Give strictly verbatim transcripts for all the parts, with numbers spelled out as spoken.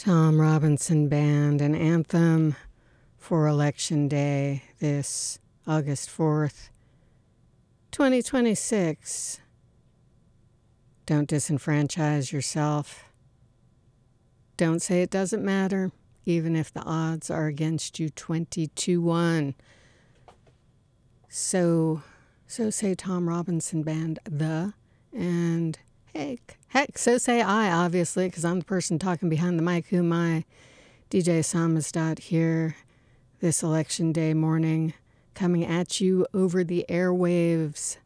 Tom Robinson Band, an anthem for Election Day this August fourth, twenty twenty-six. Don't disenfranchise yourself. Don't say it doesn't matter, even if the odds are against you twenty-two one. So, so say Tom Robinson Band, the, and heck, heck, so say I, obviously, because I'm the person talking behind the mic. Who am I? D J Samizdat here this Election Day morning, coming at you over the airwaves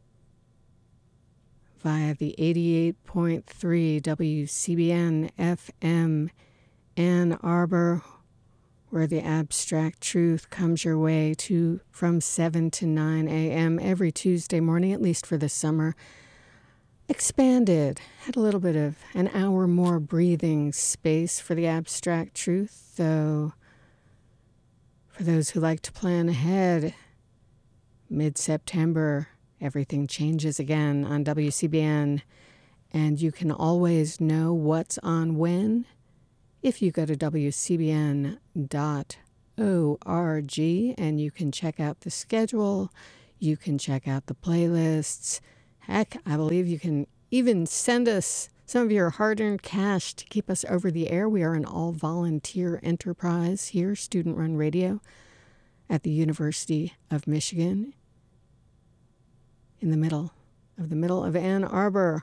via the eighty-eight point three W C B N F M Ann Arbor, where the abstract truth comes your way to from seven to nine a.m. every Tuesday morning, at least for the summer. Expanded, had a little bit of an hour more breathing space for the abstract truth, though for those who like to plan ahead, mid-September, everything changes again on W C B N, and you can always know what's on when if you go to W C B N dot org, and you can check out the schedule, you can check out the playlists. Heck, I believe you can even send us some of your hard-earned cash to keep us over the air. We are an all-volunteer enterprise here, student-run radio, at the University of Michigan, in the middle of the middle of Ann Arbor.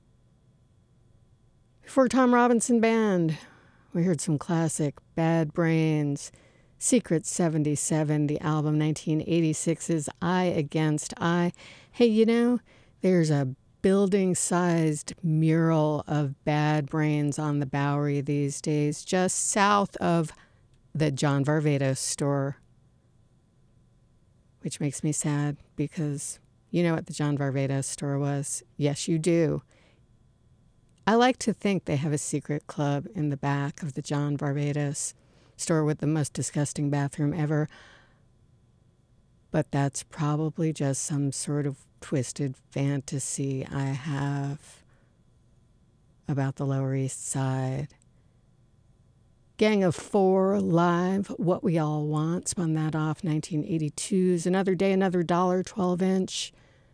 Before Tom Robinson Band, we heard some classic Bad Brains, Secret seventy-seven, the album nineteen eighty-six's Eye Against Eye. Hey, you know, there's a building-sized mural of Bad Brains on the Bowery these days, just south of the John Varvatos store, which makes me sad because you know what the John Varvatos store was. Yes, you do. I like to think they have a secret club in the back of the John Varvatos store with the most disgusting bathroom ever. But that's probably just some sort of twisted fantasy I have about the Lower East Side. Gang of Four live, What We All Want, spun that off nineteen eighty-two's Another Day, Another Dollar, twelve inch.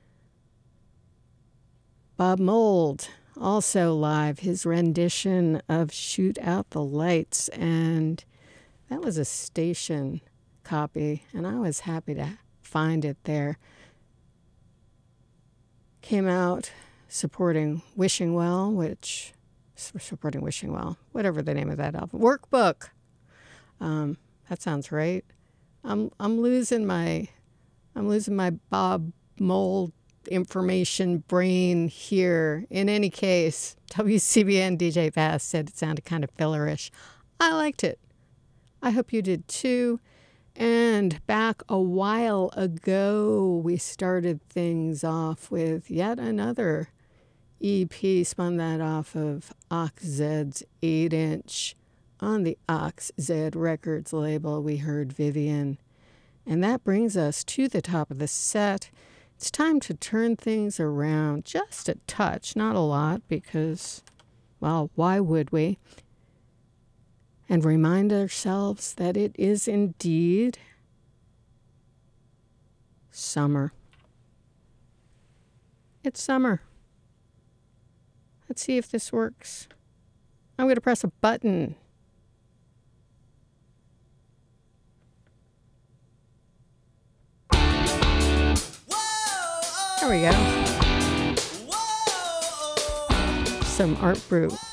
Bob Mould, also live, his rendition of Shoot Out the Lights, and that was a station copy, and I was happy to find it there. Came out supporting Wishing Well, which, supporting Wishing Well, whatever the name of that album, Workbook. Um, that sounds right. I'm I'm losing my, I'm losing my Bob Mould information brain here. In any case, W C B N D J Bass said it sounded kind of fillerish. I liked it. I hope you did too. And back a while ago, we started things off with yet another E P, spun that off of Ox Zed's eight inch on the Ox Zed Records label. We heard Vivian. And that brings us to the top of the set. It's time to turn things around just a touch, not a lot, because, well, why would we? And remind ourselves that it is indeed summer. It's summer. Let's see if this works. I'm going to press a button. There we go. Some Art Brew.